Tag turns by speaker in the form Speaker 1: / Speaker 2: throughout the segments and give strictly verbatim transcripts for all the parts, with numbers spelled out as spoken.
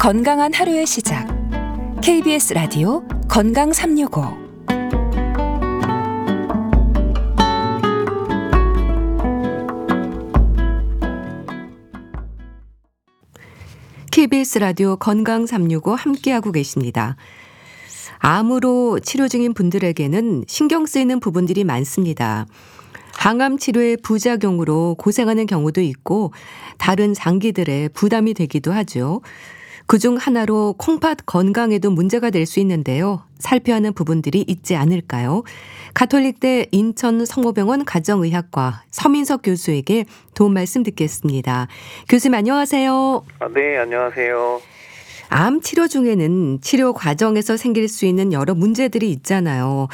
Speaker 1: 건강한 하루의 시작. 케이비에스 라디오 건강 삼육오.
Speaker 2: 케이비에스 라디오 건강 삼육오 함께하고 계십니다. 암으로 치료 중인 분들에게는 신경 쓰이는 부분들이 많습니다. 항암 치료의 부작용으로 고생하는 경우도 있고 다른 장기들의 부담이 되기도 하죠. 그중 하나로 콩팥 건강에도 문제가 될 수 있는데요. 살펴야 하는 부분들이 있지 않을까요? 가톨릭대 인천 성모병원 가정의학과 서민석 교수에게 도움 말씀 듣겠습니다. 교수님 안녕하세요.
Speaker 3: 아, 네, 안녕하세요.
Speaker 2: 암 치료 중에는 치료 과정에서 생길 수 있는 여러 문제들이 있잖아요.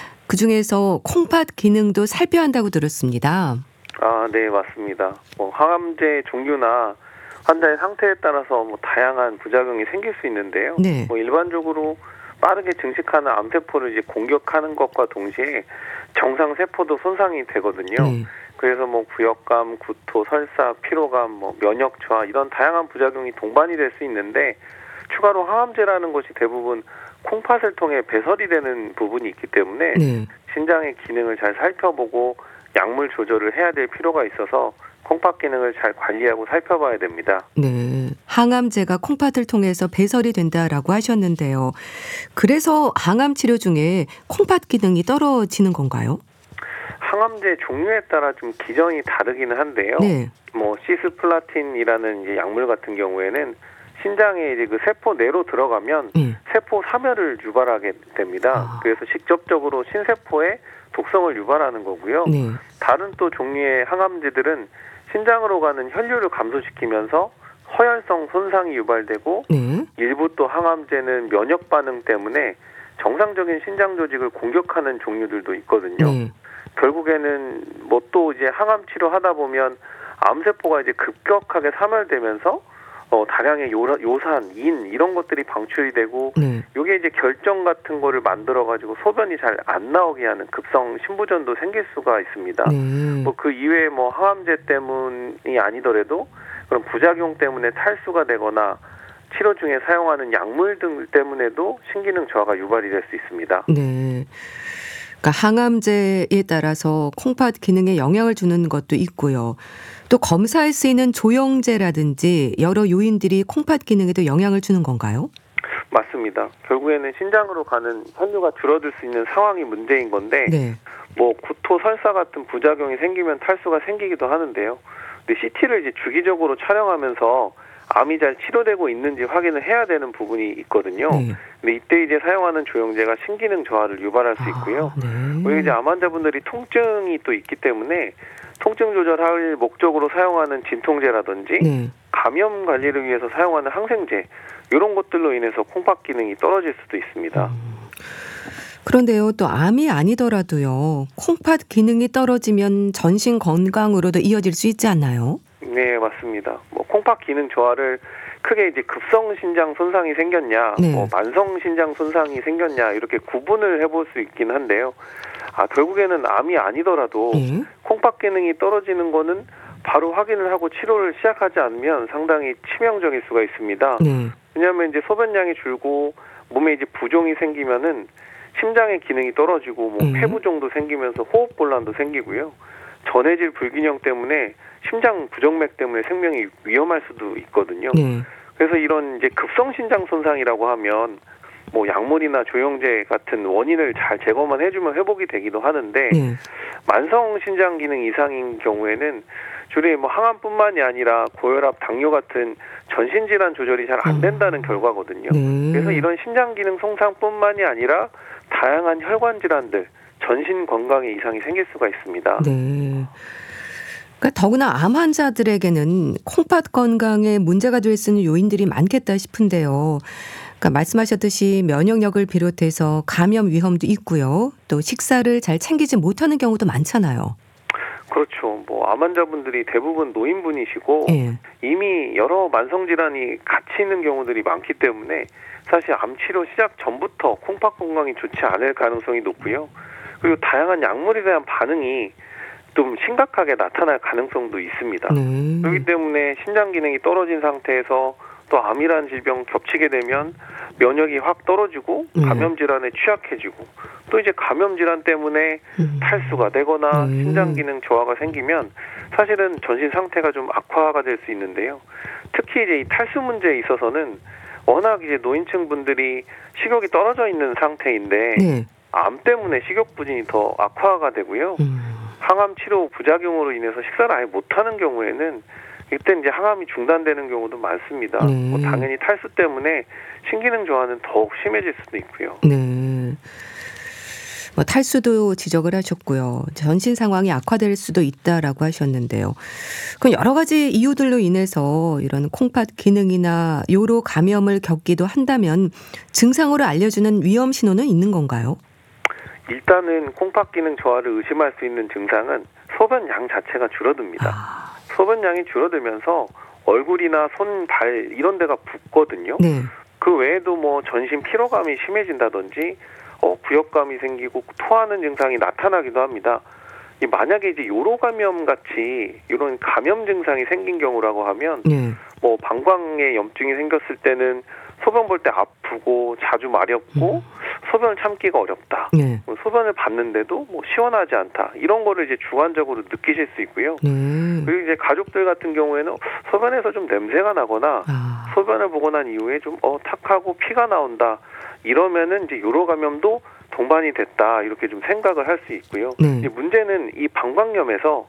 Speaker 2: 그중에서 콩팥 기능도 살펴야 한다고 들었습니다.
Speaker 3: 아, 네, 맞습니다. 뭐 항암제 종류나 환자의 상태에 따라서 뭐 다양한 부작용이 생길 수 있는데요.
Speaker 2: 네.
Speaker 3: 뭐 일반적으로 빠르게 증식하는 암세포를 이제 공격하는 것과 동시에 정상 세포도 손상이 되거든요. 네. 그래서 뭐 구역감, 구토, 설사, 피로감, 뭐 면역 저하 이런 다양한 부작용이 동반이 될 수 있는데 추가로 항암제라는 것이 대부분 콩팥을 통해 배설이 되는 부분이 있기 때문에 네. 신장의 기능을 잘 살펴보고 약물 조절을 해야 될 필요가 있어서 콩팥 기능을 잘 관리하고 살펴봐야 됩니다.
Speaker 2: 네, 항암제가 콩팥을 통해서 배설이 된다라고 하셨는데요. 그래서 항암 치료 중에 콩팥 기능이 떨어지는 건가요?
Speaker 3: 항암제 종류에 따라 좀 기전이 다르기는 한데요. 네. 뭐 시스플라틴이라는 이제 약물 같은 경우에는 신장에 이제 그 세포 내로 들어가면 네. 세포 사멸을 유발하게 됩니다. 아. 그래서 직접적으로 신세포에 독성을 유발하는 거고요. 네. 다른 또 종류의 항암제들은 신장으로 가는 혈류를 감소시키면서 허혈성 손상이 유발되고 네. 일부 또 항암제는 면역 반응 때문에 정상적인 신장 조직을 공격하는 종류들도 있거든요. 네. 결국에는 뭐 또 이제 항암 치료하다 보면 암세포가 이제 급격하게 사멸되면서 어, 다량의 요, 요산, 인 이런 것들이 방출이 되고 네. 이게 이제 결정 같은 거를 만들어 가지고 소변이 잘 안 나오게 하는 급성 신부전도 생길 수가 있습니다. 네. 뭐 그 이외에 뭐 항암제 때문이 아니더라도 그런 부작용 때문에 탈수가 되거나 치료 중에 사용하는 약물 등 때문에도 신기능 저하가 유발이 될 수 있습니다.
Speaker 2: 네. 그러니까 항암제에 따라서 콩팥 기능에 영향을 주는 것도 있고요. 또 검사에 쓰이는 조영제라든지 여러 요인들이 콩팥 기능에도 영향을 주는 건가요?
Speaker 3: 맞습니다. 결국에는 신장으로 가는 혈류가 줄어들 수 있는 상황이 문제인 건데 네. 뭐 구토, 설사 같은 부작용이 생기면 탈수가 생기기도 하는데요. 근데 씨티를 이제 주기적으로 촬영하면서 암이 잘 치료되고 있는지 확인을 해야 되는 부분이 있거든요. 네. 근데 이때 이제 사용하는 조영제가 신기능 저하를 유발할 수 있고요. 아, 네. 그리고 이제 암 환자분들이 통증이 또 있기 때문에 통증 조절할 목적으로 사용하는 진통제라든지 네. 감염 관리를 위해서 사용하는 항생제 이런 것들로 인해서 콩팥 기능이 떨어질 수도 있습니다.
Speaker 2: 음. 그런데요, 또 암이 아니더라도요, 콩팥 기능이 떨어지면 전신 건강으로도 이어질 수 있지 않나요?
Speaker 3: 네, 맞습니다. 뭐 콩팥 기능 저하를 크게 이제 급성 신장 손상이 생겼냐, 네. 뭐 만성 신장 손상이 생겼냐 이렇게 구분을 해볼 수 있긴 한데요. 아 결국에는 암이 아니더라도 네. 콩팥 기능이 떨어지는 거는 바로 확인을 하고 치료를 시작하지 않으면 상당히 치명적일 수가 있습니다. 네. 왜냐하면 이제 소변량이 줄고 몸에 이제 부종이 생기면은 심장의 기능이 떨어지고 뭐 네. 폐부종도 생기면서 호흡 곤란도 생기고요. 전해질 불균형 때문에 심장 부정맥 때문에 생명이 위험할 수도 있거든요. 네. 그래서 이런 이제 급성 신장 손상이라고 하면 뭐 약물이나 조영제 같은 원인을 잘 제거만 해주면 회복이 되기도 하는데 네. 만성 신장 기능 이상인 경우에는 주로 뭐 항암뿐만이 아니라 고혈압, 당뇨 같은 전신 질환 조절이 잘 안 된다는 음. 결과거든요. 네. 그래서 이런 신장 기능 손상뿐만이 아니라 다양한 혈관 질환들, 전신 건강에 이상이 생길 수가 있습니다.
Speaker 2: 네. 그러니까 더구나 암 환자들에게는 콩팥 건강에 문제가 될 수 있는 요인들이 많겠다 싶은데요. 그러니까 말씀하셨듯이 면역력을 비롯해서 감염 위험도 있고요. 또 식사를 잘 챙기지 못하는 경우도 많잖아요.
Speaker 3: 그렇죠. 뭐 암 환자분들이 대부분 노인분이시고 네. 이미 여러 만성 질환이 같이 있는 경우들이 많기 때문에 사실 암 치료 시작 전부터 콩팥 건강이 좋지 않을 가능성이 높고요. 그리고 다양한 약물에 대한 반응이 좀 심각하게 나타날 가능성도 있습니다. 네. 그렇기 때문에 신장 기능이 떨어진 상태에서 또 암이라는 질병 겹치게 되면 면역이 확 떨어지고 감염 질환에 취약해지고 또 이제 감염 질환 때문에 음. 탈수가 되거나 음. 신장 기능 저하가 생기면 사실은 전신 상태가 좀 악화가 될 수 있는데요. 특히 이제 이 탈수 문제에 있어서는 워낙 이제 노인층 분들이 식욕이 떨어져 있는 상태인데 네. 암 때문에 식욕 부진이 더 악화가 되고요. 음. 항암 치료 부작용으로 인해서 식사를 아예 못하는 경우에는 이때 이제 항암이 중단되는 경우도 많습니다. 네. 뭐 당연히 탈수 때문에 신기능 저하는 더욱 심해질 수도 있고요.
Speaker 2: 네. 뭐 탈수도 지적을 하셨고요. 전신 상황이 악화될 수도 있다라고 하셨는데요. 그럼 여러 가지 이유들로 인해서 이런 콩팥 기능이나 요로 감염을 겪기도 한다면 증상으로 알려주는 위험 신호는 있는 건가요?
Speaker 3: 일단은 콩팥 기능 저하를 의심할 수 있는 증상은 소변 양 자체가 줄어듭니다. 아. 소변량이 줄어들면서 얼굴이나 손, 발 이런 데가 붓거든요. 네. 그 외에도 뭐 전신 피로감이 심해진다든지 어, 구역감이 생기고 토하는 증상이 나타나기도 합니다. 이 만약에 이제 요로 감염 같이 이런 감염 증상이 생긴 경우라고 하면 네. 뭐 방광에 염증이 생겼을 때는 소변 볼 때 아프고 자주 마렵고 음. 소변을 참기가 어렵다. 네. 소변을 봤는데도 뭐 시원하지 않다. 이런 거를 이제 주관적으로 느끼실 수 있고요. 네. 그리고 이제 가족들 같은 경우에는 소변에서 좀 냄새가 나거나 아. 소변을 보고 난 이후에 좀 어, 탁하고 피가 나온다. 이러면은 이제 요로 감염도 동반이 됐다. 이렇게 좀 생각을 할 수 있고요. 네. 이제 문제는 이 방광염에서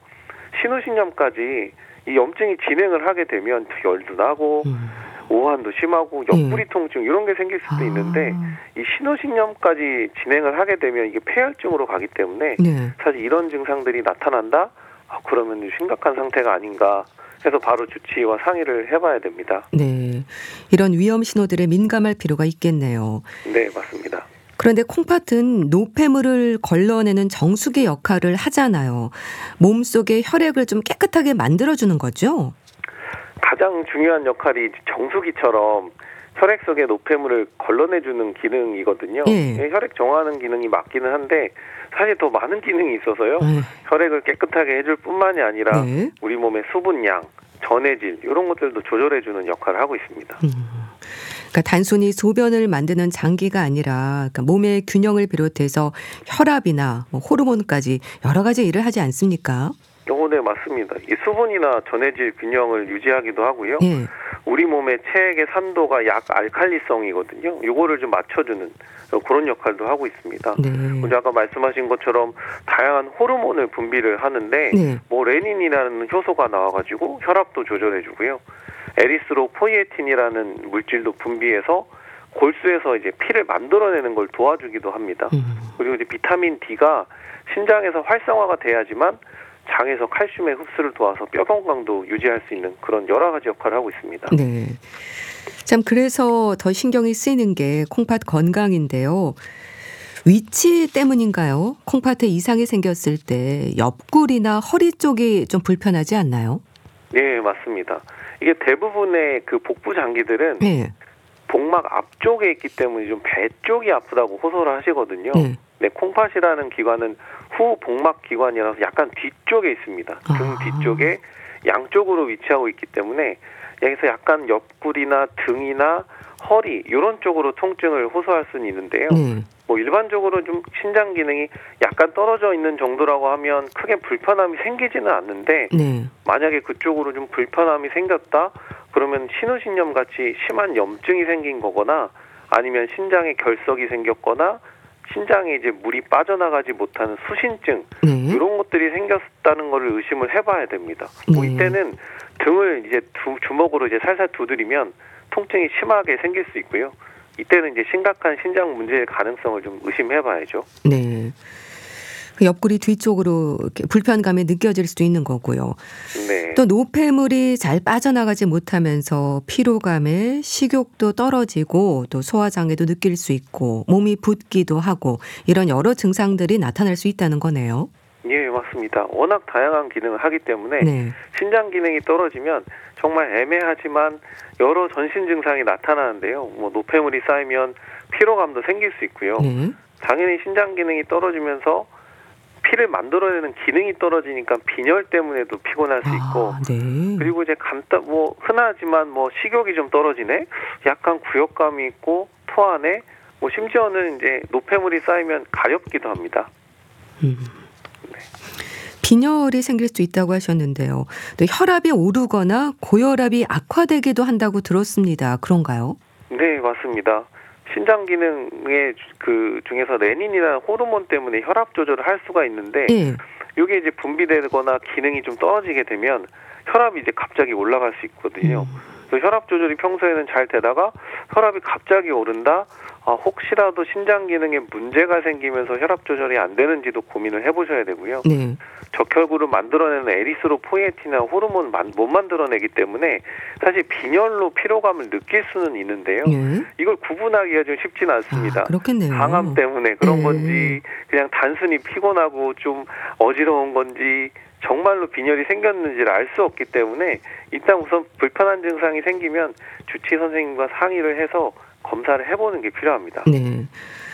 Speaker 3: 신우신염까지 이 염증이 진행을 하게 되면 열도 나고 음. 오한도 심하고 옆구리 네. 통증 이런 게 생길 수도 아. 있는데 이 신우신염까지 진행을 하게 되면 이게 폐혈증으로 가기 때문에 네. 사실 이런 증상들이 나타난다? 아, 그러면 심각한 상태가 아닌가 해서 바로 주치의와 상의를 해봐야 됩니다.
Speaker 2: 네, 이런 위험 신호들에 민감할 필요가 있겠네요.
Speaker 3: 네, 맞습니다.
Speaker 2: 그런데 콩팥은 노폐물을 걸러내는 정수기 역할을 하잖아요. 몸속의 혈액을 좀 깨끗하게 만들어주는 거죠?
Speaker 3: 가장 중요한 역할이 정수기처럼 혈액 속의 노폐물을 걸러내주는 기능이거든요. 예. 혈액 정화하는 기능이 맞기는 한데 사실 더 많은 기능이 있어서요. 예. 혈액을 깨끗하게 해줄 뿐만이 아니라 예. 우리 몸의 수분량, 전해질 이런 것들도 조절해주는 역할을 하고 있습니다.
Speaker 2: 음. 그러니까 단순히 소변을 만드는 장기가 아니라 그러니까 몸의 균형을 비롯해서 혈압이나 뭐 호르몬까지 여러 가지 일을 하지 않습니까?
Speaker 3: 어, 네, 맞습니다. 이 수분이나 전해질 균형을 유지하기도 하고요. 예. 우리 몸의 체액의 산도가 약 알칼리성이거든요. 요거를 좀 맞춰주는 그런 역할도 하고 있습니다. 네. 아까 말씀하신 것처럼 다양한 호르몬을 분비를 하는데 네. 뭐 레닌이라는 효소가 나와가지고 혈압도 조절해주고요. 에리스로포이에틴이라는 물질도 분비해서 골수에서 이제 피를 만들어내는 걸 도와주기도 합니다. 음. 그리고 이제 비타민 D가 신장에서 활성화가 돼야지만 장에서 칼슘의 흡수를 도와서 뼈 건강도 유지할 수 있는 그런 여러 가지 역할을 하고 있습니다.
Speaker 2: 네. 참 그래서 더 신경이 쓰이는 게 콩팥 건강인데요. 위치 때문인가요? 콩팥에 이상이 생겼을 때 옆구리나 허리 쪽이 좀 불편하지 않나요?
Speaker 3: 네, 맞습니다. 이게 대부분의 그 복부 장기들은 네. 복막 앞쪽에 있기 때문에 좀 배 쪽이 아프다고 호소를 하시거든요. 네. 네, 콩팥이라는 기관은 후복막 기관이라서 약간 뒤쪽에 있습니다. 등 아. 뒤쪽에 양쪽으로 위치하고 있기 때문에 여기서 약간 옆구리나 등이나 허리 이런 쪽으로 통증을 호소할 수는 있는데요. 네. 뭐 일반적으로 좀 신장 기능이 약간 떨어져 있는 정도라고 하면 크게 불편함이 생기지는 않는데 네. 만약에 그쪽으로 좀 불편함이 생겼다 그러면 신우신염 같이 심한 염증이 생긴 거거나 아니면 신장에 결석이 생겼거나 신장에 이제 물이 빠져나가지 못하는 수신증 네. 이런 것들이 생겼다는 것을 의심을 해봐야 됩니다. 네. 뭐 이때는 등을 이제 두, 주먹으로 이제 살살 두드리면 통증이 심하게 생길 수 있고요. 이때는 이제 심각한 신장 문제의 가능성을 좀 의심해봐야죠.
Speaker 2: 네. 옆구리 뒤쪽으로 이렇게 불편감이 느껴질 수도 있는 거고요. 네. 또 노폐물이 잘 빠져나가지 못하면서 피로감에 식욕도 떨어지고 또 소화장애도 느낄 수 있고 몸이 붓기도 하고 이런 여러 증상들이 나타날 수 있다는 거네요.
Speaker 3: 예, 맞습니다. 워낙 다양한 기능을 하기 때문에 네. 신장 기능이 떨어지면 정말 애매하지만 여러 전신 증상이 나타나는데요. 뭐 노폐물이 쌓이면 피로감도 생길 수 있고요. 네. 당연히 신장 기능이 떨어지면서 피를 만들어내는 기능이 떨어지니까 빈혈 때문에도 피곤할 수 있고,
Speaker 2: 아, 네.
Speaker 3: 그리고 이제 간단 뭐 흔하지만 뭐 식욕이 좀 떨어지네, 약간 구역감이 있고 토하네, 뭐 심지어는 이제 노폐물이 쌓이면 가렵기도 합니다.
Speaker 2: 음. 네. 빈혈이 생길 수 있다고 하셨는데요. 또 혈압이 오르거나 고혈압이 악화되기도 한다고 들었습니다. 그런가요?
Speaker 3: 네, 맞습니다. 신장 기능의 그 중에서 레닌이라는 호르몬 때문에 혈압 조절을 할 수가 있는데, 네. 이게 이제 분비되거나 기능이 좀 떨어지게 되면 혈압이 이제 갑자기 올라갈 수 있거든요. 음. 그래서 혈압 조절이 평소에는 잘 되다가 혈압이 갑자기 오른다. 아, 혹시라도 신장 기능에 문제가 생기면서 혈압 조절이 안 되는지도 고민을 해보셔야 되고요. 네. 적혈구를 만들어내는 에리스로포이에틴이나 호르몬 못 만들어내기 때문에 사실 빈혈로 피로감을 느낄 수는 있는데요. 네. 이걸 구분하기가 좀 쉽지는 않습니다.
Speaker 2: 아, 그렇겠네요.
Speaker 3: 항암 때문에 그런
Speaker 2: 네.
Speaker 3: 건지 그냥 단순히 피곤하고 좀 어지러운 건지 정말로 빈혈이 생겼는지를 알 수 없기 때문에 일단 우선 불편한 증상이 생기면 주치의 선생님과 상의를 해서 검사를 해보는 게 필요합니다.
Speaker 2: 네.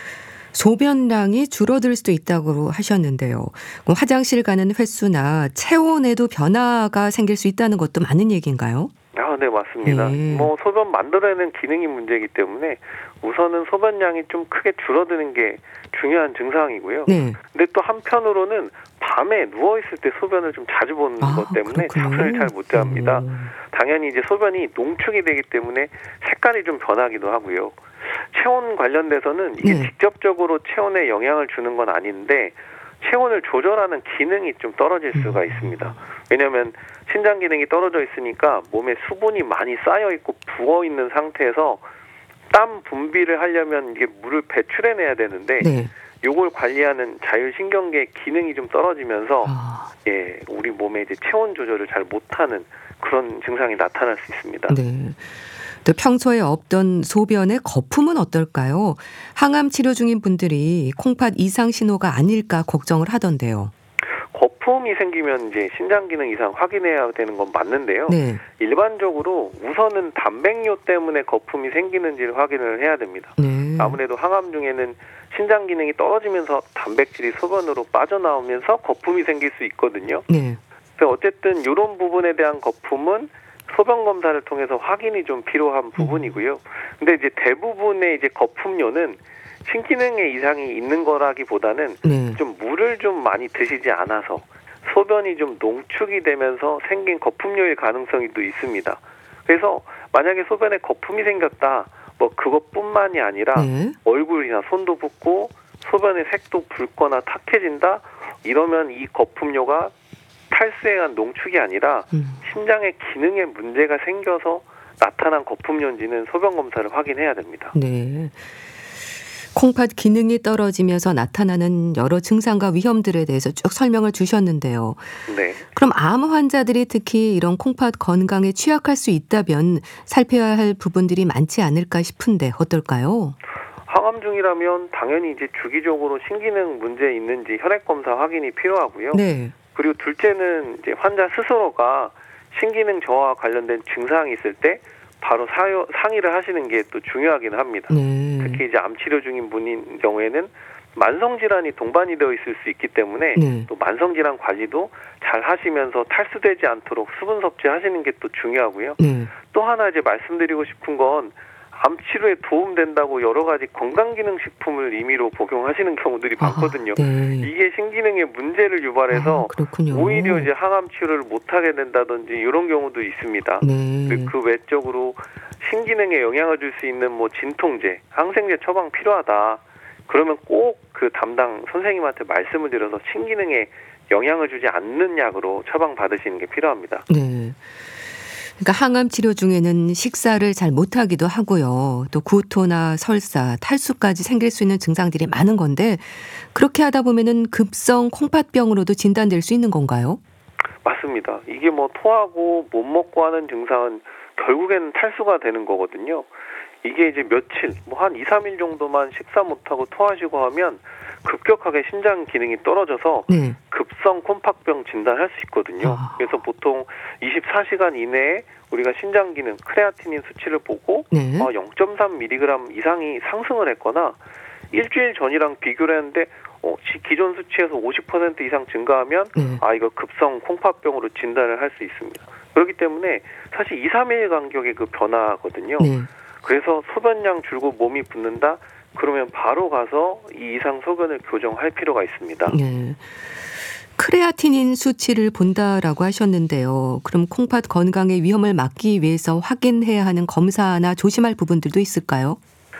Speaker 2: 소변량이 줄어들 수도 있다고 하셨는데요. 화장실 가는 횟수나 체온에도 변화가 생길 수 있다는 것도 맞는 얘기인가요?
Speaker 3: 아, 네, 맞습니다. 네. 뭐 소변 만들어내는 기능이 문제이기 때문에 우선은 소변량이 좀 크게 줄어드는 게 중요한 증상이고요. 네. 근데 또 한편으로는 밤에 누워 있을 때 소변을 좀 자주 보는 아, 것 때문에 잠을 잘 못 잡니다. 음. 당연히 이제 소변이 농축이 되기 때문에 색깔이 좀 변하기도 하고요. 체온 관련돼서는 이게 네. 직접적으로 체온에 영향을 주는 건 아닌데 체온을 조절하는 기능이 좀 떨어질 수가 음. 있습니다. 왜냐하면 신장 기능이 떨어져 있으니까 몸에 수분이 많이 쌓여 있고 부어 있는 상태에서 땀 분비를 하려면 이게 물을 배출해내야 되는데 네. 요걸 관리하는 자율신경계 기능이 좀 떨어지면서 아. 예, 우리 몸에 이제 체온 조절을 잘 못하는 그런 증상이 나타날 수 있습니다.
Speaker 2: 네. 또 평소에 없던 소변의 거품은 어떨까요? 항암 치료 중인 분들이 콩팥 이상 신호가 아닐까 걱정을 하던데요.
Speaker 3: 거품이 생기면 이제 신장 기능 이상 확인해야 되는 건 맞는데요. 네. 일반적으로 우선은 단백뇨 때문에 거품이 생기는지를 확인을 해야 됩니다. 네. 아무래도 항암 중에는 신장 기능이 떨어지면서 단백질이 소변으로 빠져나오면서 거품이 생길 수 있거든요. 네. 그래서 어쨌든 이런 부분에 대한 거품은 소변 검사를 통해서 확인이 좀 필요한 부분이고요. 근데 이제 대부분의 이제 거품료는 신기능에 이상이 있는 거라기보다는 네. 좀 물을 좀 많이 드시지 않아서 소변이 좀 농축이 되면서 생긴 거품료일 가능성이 또 있습니다. 그래서 만약에 소변에 거품이 생겼다, 뭐 그것뿐만이 아니라 네. 얼굴이나 손도 붓고 소변의 색도 붉거나 탁해진다, 이러면 이 거품료가 탈수에 의한 농축이 아니라 음. 신장의 기능에 문제가 생겨서 나타난 거품료인지는 소변 검사를 확인해야 됩니다.
Speaker 2: 네. 콩팥 기능이 떨어지면서 나타나는 여러 증상과 위험들에 대해서 쭉 설명을 주셨는데요. 네. 그럼 암 환자들이 특히 이런 콩팥 건강에 취약할 수 있다면 살펴야 할 부분들이 많지 않을까 싶은데 어떨까요?
Speaker 3: 항암 중이라면 당연히 이제 주기적으로 신기능 문제 있는지 혈액 검사 확인이 필요하고요. 네. 그리고 둘째는 이제 환자 스스로가 신기능 저하와 관련된 증상이 있을 때 바로 사요, 상의를 하시는 게 또 중요하긴 합니다. 네. 특히 이제 암 치료 중인 분인 경우에는 만성 질환이 동반이 되어 있을 수 있기 때문에 네. 또 만성 질환 관리도 잘 하시면서 탈수되지 않도록 수분 섭취하시는 게 또 중요하고요. 네. 또 하나 이제 말씀드리고 싶은 건 암 치료에 도움된다고 여러 가지 건강기능식품을 임의로 복용하시는 경우들이 아, 많거든요. 네. 이게 신기능에 문제를 유발해서 아, 오히려 이제 항암 치료를 못하게 된다든지 이런 경우도 있습니다. 네. 그 외적으로 신기능에 영향을 줄 수 있는 뭐 진통제, 항생제 처방 필요하다. 그러면 꼭 그 담당 선생님한테 말씀을 드려서 신기능에 영향을 주지 않는 약으로 처방 받으시는 게 필요합니다.
Speaker 2: 네. 그러니까 항암 치료 중에는 식사를 잘 못하기도 하고요. 또 구토나 설사, 탈수까지 생길 수 있는 증상들이 많은 건데 그렇게 하다 보면은 급성 콩팥병으로도 진단될 수 있는 건가요?
Speaker 3: 맞습니다. 이게 뭐 토하고 못 먹고 하는 증상은 결국에는 탈수가 되는 거거든요. 이게 이제 며칠, 뭐 한 이, 삼 일 정도만 식사 못하고 토하시고 하면 급격하게 신장 기능이 떨어져서 네. 급성 콩팥병 진단할 수 있거든요. 아. 그래서 보통 이십사 시간 이내에 우리가 신장 기능, 크레아티닌 수치를 보고 네. 어, 영 점 삼 밀리그램 이상이 상승을 했거나 일주일 전이랑 비교를 했는데 어, 기존 수치에서 오십 퍼센트 이상 증가하면 네. 아 이거 급성 콩팥병으로 진단을 할 수 있습니다. 그렇기 때문에 사실 이, 삼 일 간격의 그 변화거든요. 네. 그래서 소변량 줄고 몸이 붓는다? 그러면 바로 가서 이 이상 소변을 교정할 필요가 있습니다.
Speaker 2: 네. 크레아티닌 수치를 본다라고 하셨는데요. 그럼 콩팥 건강의 위험을 막기 위해서 확인해야 하는 검사나 조심할 부분들도 있을까요?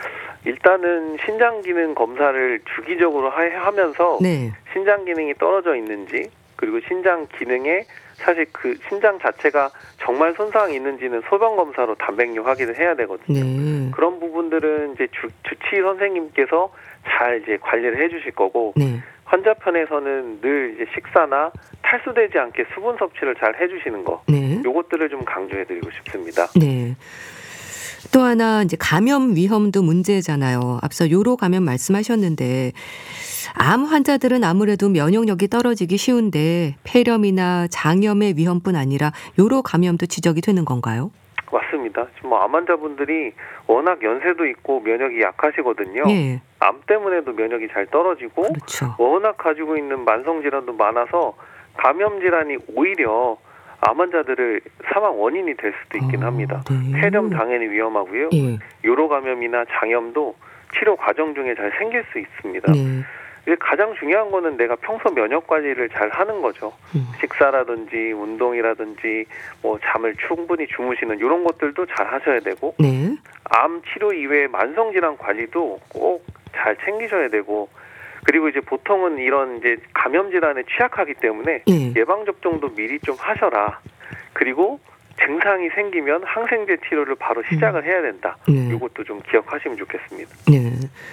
Speaker 3: 일단은 신장 기능 검사를 주기적으로 하면서 네. 신장 기능이 떨어져 있는지 그리고 신장 기능에 사실 그 신장 자체가 정말 손상이 있는지는 소변 검사로 단백뇨 확인을 해야 되거든요. 네. 그런 부분들은 이제 주, 주치의 선생님께서 잘 이제 관리를 해주실 거고 네. 환자 편에서는 늘 이제 식사나 탈수되지 않게 수분 섭취를 잘 해주시는 거, 네. 요것들을 좀 강조해드리고 싶습니다.
Speaker 2: 네. 또 하나 이제 감염 위험도 문제잖아요. 앞서 요로 감염 말씀하셨는데 암 환자들은 아무래도 면역력이 떨어지기 쉬운데 폐렴이나 장염의 위험뿐 아니라 요로 감염도 지적이 되는 건가요?
Speaker 3: 맞습니다. 지금 뭐 암 환자분들이 워낙 연세도 있고 면역이 약하시거든요. 예. 암 때문에도 면역이 잘 떨어지고 그렇죠. 워낙 가지고 있는 만성 질환도 많아서 감염 질환이 오히려 암 환자들을 사망 원인이 될 수도 있긴 어, 합니다. 네. 폐렴 당연히 위험하고요. 예. 요로 감염이나 장염도 치료 과정 중에 잘 생길 수 있습니다. 네. 이제 가장 중요한 거는 내가 평소 면역 관리를 잘 하는 거죠. 음. 식사라든지 운동이라든지 뭐 잠을 충분히 주무시는 이런 것들도 잘 하셔야 되고 네. 암 치료 이외에 만성 질환 관리도 꼭 잘 챙기셔야 되고 그리고 이제 보통은 이런 이제 감염 질환에 취약하기 때문에 예. 예방 접종도 미리 좀 하셔라. 그리고 증상이 생기면 항생제 치료를 바로 시작을 해야 된다. 네. 이것도 좀 기억하시면 좋겠습니다.
Speaker 2: 네.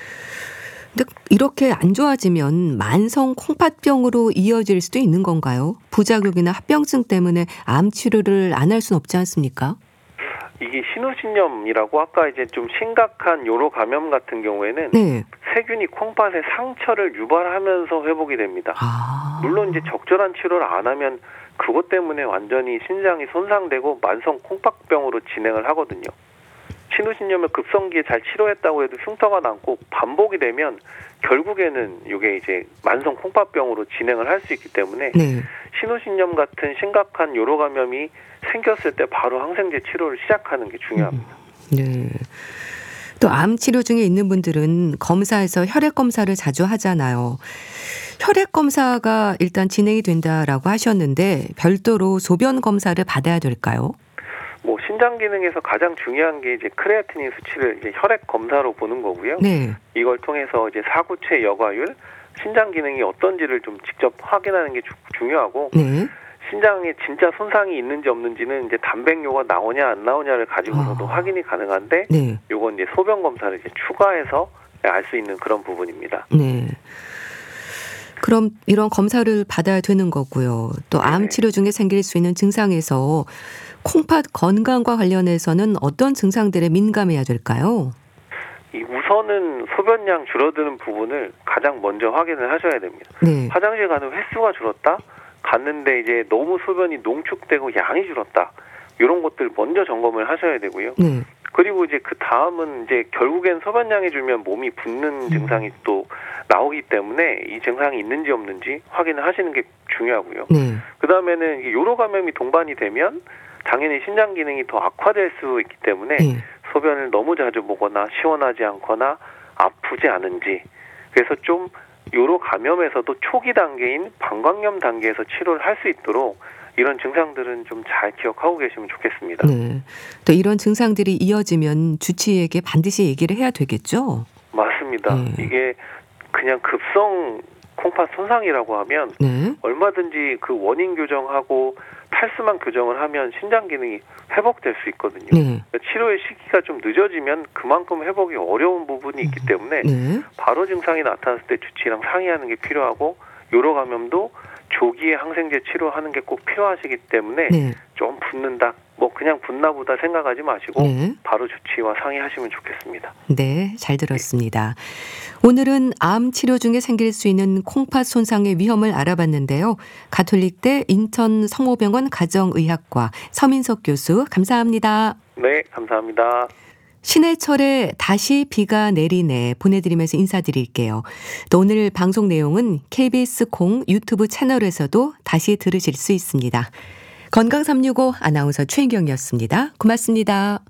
Speaker 2: 근데 이렇게 안 좋아지면 만성 콩팥병으로 이어질 수도 있는 건가요? 부작용이나 합병증 때문에 암 치료를 안 할 수는 없지 않습니까?
Speaker 3: 이게 신우신염이라고 아까 이제 좀 심각한 요로 감염 같은 경우에는 네. 세균이 콩팥에 상처를 유발하면서 회복이 됩니다. 아. 물론 이제 적절한 치료를 안 하면 그것 때문에 완전히 신장이 손상되고 만성 콩팥병으로 진행을 하거든요. 신우신염을 급성기에 잘 치료했다고 해도 흉터가 남고 반복이 되면 결국에는 이게 이제 만성 콩팥병으로 진행을 할 수 있기 때문에 네. 신우신염 같은 심각한 요로 감염이 생겼을 때 바로 항생제 치료를 시작하는 게 중요합니다.
Speaker 2: 음, 네. 또 암 치료 중에 있는 분들은 검사에서 혈액 검사를 자주 하잖아요. 혈액 검사가 일단 진행이 된다라고 하셨는데 별도로 소변 검사를 받아야 될까요?
Speaker 3: 뭐 신장 기능에서 가장 중요한 게 이제 크레아티닌 수치를 이제 혈액 검사로 보는 거고요. 네. 이걸 통해서 이제 사구체 여과율, 신장 기능이 어떤지를 좀 직접 확인하는 게 주, 중요하고. 네. 신장에 진짜 손상이 있는지 없는지는 이제 단백뇨가 나오냐 안 나오냐를 가지고서도 아. 확인이 가능한데, 네. 요건 이제 소변 검사를 이제 추가해서 알 수 있는 그런 부분입니다.
Speaker 2: 네. 그럼 이런 검사를 받아야 되는 거고요. 또 암 치료 중에 생길 수 있는 증상에서 콩팥 건강과 관련해서는 어떤 증상들에 민감해야 될까요?
Speaker 3: 이 우선은 소변량 줄어드는 부분을 가장 먼저 확인을 하셔야 됩니다. 네. 화장실 가는 횟수가 줄었다? 갔는데 이제 너무 소변이 농축되고 양이 줄었다. 이런 것들 먼저 점검을 하셔야 되고요. 네. 그리고 이제 그 다음은 이제 결국엔 소변량이 줄면 몸이 붓는 증상이 음. 또 나오기 때문에 이 증상이 있는지 없는지 확인을 하시는 게 중요하고요. 네. 그 다음에는 요로 감염이 동반이 되면 당연히 신장 기능이 더 악화될 수 있기 때문에 네. 소변을 너무 자주 보거나 시원하지 않거나 아프지 않은지 그래서 좀 요로 감염에서도 초기 단계인 방광염 단계에서 치료를 할 수 있도록 이런 증상들은 좀 잘 기억하고 계시면 좋겠습니다.
Speaker 2: 네. 또 이런 증상들이 이어지면 주치의에게 반드시 얘기를 해야 되겠죠?
Speaker 3: 맞습니다. 네. 이게 그냥 급성 콩팥 손상이라고 하면 네. 얼마든지 그 원인 교정하고 탈수만 교정을 하면 신장 기능이 회복될 수 있거든요. 네. 치료의 시기가 좀 늦어지면 그만큼 회복이 어려운 부분이 있기 때문에 네. 바로 증상이 나타났을 때 주치의랑 상의하는 게 필요하고 요로 감염도 조기에 항생제 치료하는 게 꼭 필요하시기 때문에 네. 좀 붓는다, 뭐 그냥 붓나 보다 생각하지 마시고 네. 바로 주치의와 상의하시면 좋겠습니다.
Speaker 2: 네, 잘 들었습니다. 네. 오늘은 암 치료 중에 생길 수 있는 콩팥 손상의 위험을 알아봤는데요. 가톨릭대 인천 성모병원 가정의학과 서민석 교수 감사합니다.
Speaker 3: 네, 감사합니다.
Speaker 2: 신해철의 다시 비가 내리네 보내드리면서 인사드릴게요. 또 오늘 방송 내용은 케이비에스 공 유튜브 채널에서도 다시 들으실 수 있습니다. 건강 삼육오 아나운서 최인경이었습니다. 고맙습니다.